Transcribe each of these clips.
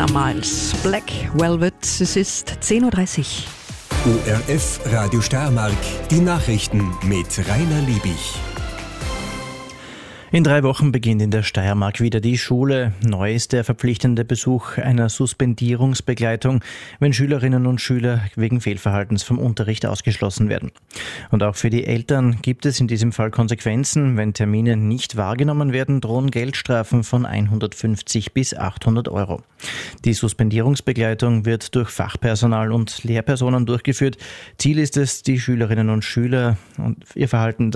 damals. Black Velvet, es ist 10.30 Uhr. ORF Radio Steiermark, die Nachrichten mit Rainer Liebig. In 3 Wochen beginnt in der Steiermark wieder die Schule. Neu ist der verpflichtende Besuch einer Suspendierungsbegleitung, wenn Schülerinnen und Schüler wegen Fehlverhaltens vom Unterricht ausgeschlossen werden. Und auch für die Eltern gibt es in diesem Fall Konsequenzen. Wenn Termine nicht wahrgenommen werden, drohen Geldstrafen von 150 bis 800 Euro. Die Suspendierungsbegleitung wird durch Fachpersonal und Lehrpersonen durchgeführt. Ziel ist es, die Schülerinnen und Schüler ihr Verhalten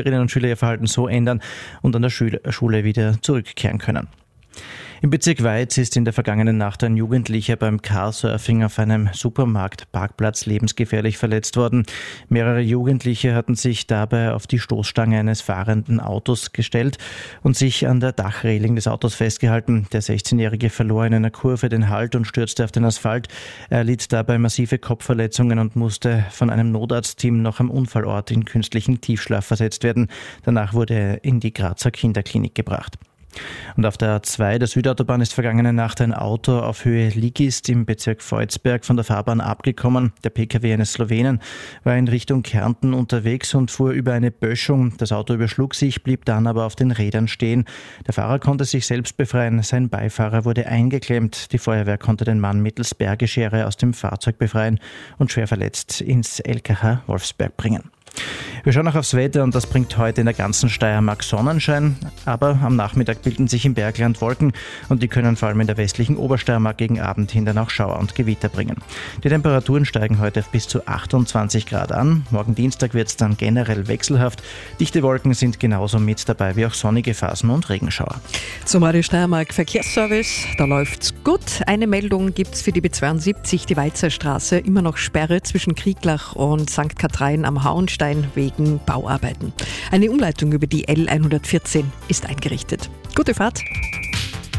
so ändern und an der Schule wieder zurückkehren können. Im Bezirk Weiz ist in der vergangenen Nacht ein Jugendlicher beim Carsurfing auf einem Supermarktparkplatz lebensgefährlich verletzt worden. Mehrere Jugendliche hatten sich dabei auf die Stoßstange eines fahrenden Autos gestellt und sich an der Dachreling des Autos festgehalten. Der 16-Jährige verlor in einer Kurve den Halt und stürzte auf den Asphalt. Er erlitt dabei massive Kopfverletzungen und musste von einem Notarztteam noch am Unfallort in künstlichen Tiefschlaf versetzt werden. Danach wurde er in die Grazer Kinderklinik gebracht. Und auf der A2 der Südautobahn ist vergangene Nacht ein Auto auf Höhe Ligist im Bezirk Volzberg von der Fahrbahn abgekommen. Der Pkw eines Slowenen war in Richtung Kärnten unterwegs und fuhr über eine Böschung. Das Auto überschlug sich, blieb dann aber auf den Rädern stehen. Der Fahrer konnte sich selbst befreien, sein Beifahrer wurde eingeklemmt. Die Feuerwehr konnte den Mann mittels Bergeschere aus dem Fahrzeug befreien und schwer verletzt ins LKH Wolfsberg bringen. Wir schauen noch aufs Wetter und das bringt heute in der ganzen Steiermark Sonnenschein, aber am Nachmittag bilden sich im Bergland Wolken und die können vor allem in der westlichen Obersteiermark gegen Abend hin dann auch Schauer und Gewitter bringen. Die Temperaturen steigen heute auf bis zu 28 Grad an. Morgen Dienstag wird es dann generell wechselhaft. Dichte Wolken sind genauso mit dabei wie auch sonnige Phasen und Regenschauer. Zum Radio Steiermark Verkehrsservice, da läuft's gut. Eine Meldung gibt's für die B72, die Weizer Straße, immer noch Sperre zwischen Krieglach und St. Kathrein am Hauenstein wegen Bauarbeiten. Eine Umleitung über die L114 ist eingerichtet. Gute Fahrt!